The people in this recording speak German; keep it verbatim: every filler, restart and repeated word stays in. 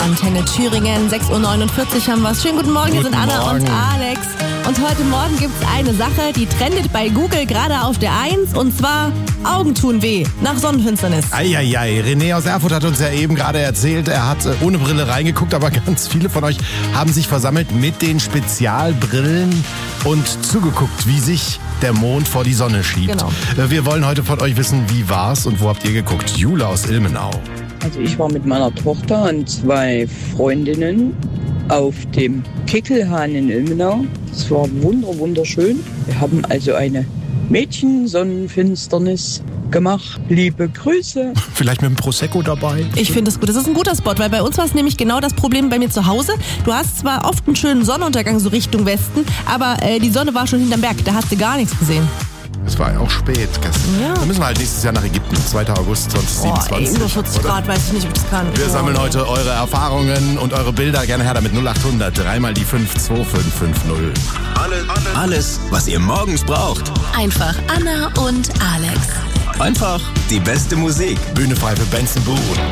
Antenne Thüringen. sechs Uhr neunundvierzig haben wir es. Schönen guten Morgen, hier sind Anna Morgen. und Alex. Und heute Morgen gibt es eine Sache, die trendet bei Google gerade auf der eins. Und zwar Augen tun weh nach Sonnenfinsternis. Eieiei, René aus Erfurt hat uns ja eben gerade erzählt, er hat äh, ohne Brille reingeguckt, aber ganz viele von euch haben sich versammelt mit den Spezialbrillen und zugeguckt, wie sich der Mond vor die Sonne schiebt. Genau. Äh, Wir wollen heute von euch wissen, wie war's und wo habt ihr geguckt? Jula aus Ilmenau. Also ich war mit meiner Tochter und zwei Freundinnen auf dem Kickelhahn in Ilmenau. Es war wunder wunderschön. Wir haben also eine Mädchen-Sonnenfinsternis gemacht. Liebe Grüße. Vielleicht mit einem Prosecco dabei? Ich finde es gut. Das ist ein guter Spot, weil bei uns war es nämlich genau das Problem bei mir zu Hause. Du hast zwar oft einen schönen Sonnenuntergang so Richtung Westen, aber äh, die Sonne war schon hinterm Berg. Da hast du gar nichts gesehen. Es war ja auch spät gestern. Ja. Dann müssen wir halt nächstes Jahr nach Ägypten, zweiter August Boah, ey, zweitausendsiebenundzwanzig. über vierzig Grad, weiß ich nicht, ob das kann. Wir Boah. sammeln heute eure Erfahrungen und eure Bilder. Gerne her damit null acht hundert, dreimal die fünf zwei fünf fünf null. Alles, alles, was ihr morgens braucht. Einfach Anna und Alex. Einfach die beste Musik. Bühne frei für Benson Boone.